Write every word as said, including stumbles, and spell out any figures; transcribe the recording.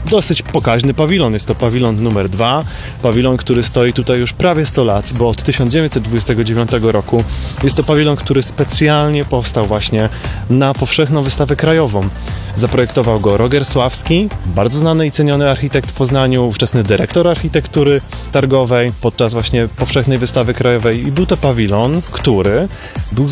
dosyć pokaźny pawilon. Jest to pawilon numer dwa, pawilon, który stoi tutaj już prawie sto lat, bo od tysiąc dziewięćset dwudziestego dziewiątego roku. Jest to pawilon, który specjalnie powstał właśnie na powszechną wystawę krajową. Zaprojektował go Roger Sławski, bardzo znany i ceniony architekt w Poznaniu, ówczesny dyrektor architektury targowej podczas właśnie powszechnej wystawy krajowej i był to pawilon, który był